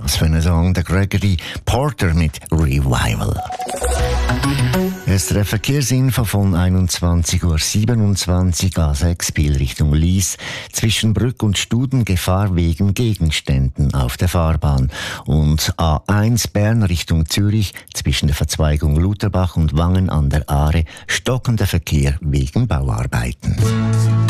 Was für ein Song, der Gregory Porter mit Revival. Es ist der Verkehrsinfo von 21.27 Uhr A6 Biel Richtung Lies. Zwischen Brück und Studen Gefahr wegen Gegenständen auf der Fahrbahn. Und A1 Bern Richtung Zürich zwischen der Verzweigung Lutherbach und Wangen an der Aare stockender Verkehr wegen Bauarbeiten.